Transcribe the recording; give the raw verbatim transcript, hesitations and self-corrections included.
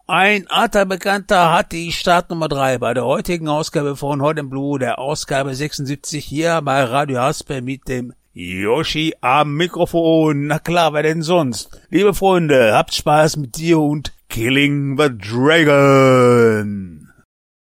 Ein alter Bekannter hat die Startnummer drei bei der heutigen Ausgabe von Hot and Blue, der Ausgabe sechsundsiebzig hier bei Radio Haspe mit dem Yoshi am Mikrofon. Na klar, wer denn sonst? Liebe Freunde, habt Spaß mit dir und Killing the Dragon.